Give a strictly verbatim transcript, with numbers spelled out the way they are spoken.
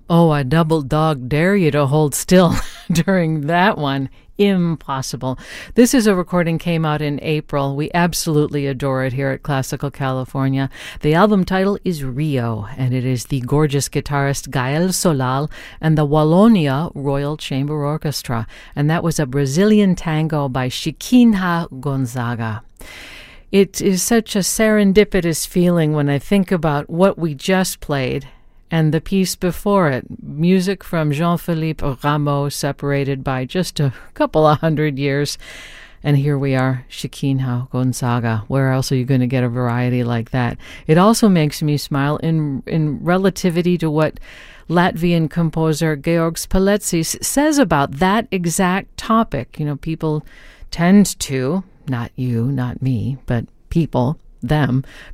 Oh, a double dog dare you to hold still during that one. Impossible. This is a recording, came out in April. We absolutely adore it here at Classical California. The album title is Rio, and it is the gorgeous guitarist Gael Solal and the Wallonia Royal Chamber Orchestra. And that was a Brazilian tango by Chiquinha Gonzaga. It is such a serendipitous feeling when I think about what we just played and the piece before it, music from Jean-Philippe Rameau, separated by just a couple of hundred years. And here we are, Chiquinha Gonzaga. Where else are you going to get a variety like that? It also makes me smile in in relativity to what Latvian composer Georg Spalletsis says about that exact topic. You know, people tend to, not you, not me, but people, them,